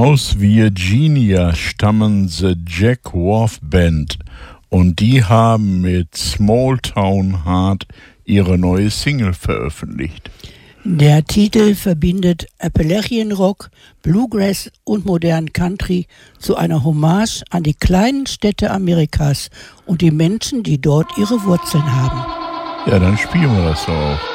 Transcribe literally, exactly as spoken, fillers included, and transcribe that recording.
Aus Virginia stammen The Jack Wolf Band und die haben mit Small Town Heart ihre neue Single veröffentlicht. Der Titel verbindet Appalachian Rock, Bluegrass und modernen Country zu einer Hommage an die kleinen Städte Amerikas und die Menschen, die dort ihre Wurzeln haben. Ja, dann spielen wir das auch.